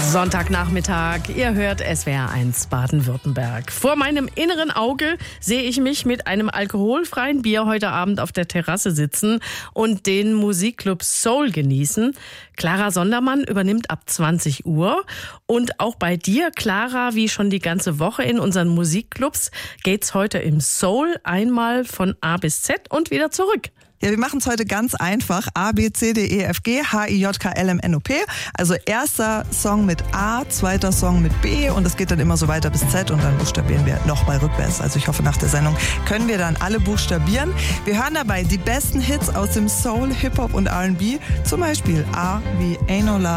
Sonntagnachmittag, ihr hört SWR 1 Baden-Württemberg. Vor meinem inneren Auge sehe ich mich mit einem alkoholfreien Bier heute Abend auf der Terrasse sitzen und den Musikclub Soul genießen. Clara Sondermann übernimmt ab 20 Uhr. Und auch bei dir, Clara, wie schon die ganze Woche in unseren Musikclubs, geht's heute im Soul einmal von A bis Z und wieder zurück. Ja, wir machen es heute ganz einfach. A, B, C, D, E, F, G, H, I, J, K, L, M, N, O, P. Also erster Song mit A, zweiter Song mit B und es geht dann immer so weiter bis Z und dann buchstabieren wir nochmal rückwärts. Also ich hoffe, nach der Sendung können wir dann alle buchstabieren. Wir hören dabei die besten Hits aus dem Soul, Hip-Hop und R&B. Zum Beispiel A wie Ain't No Love.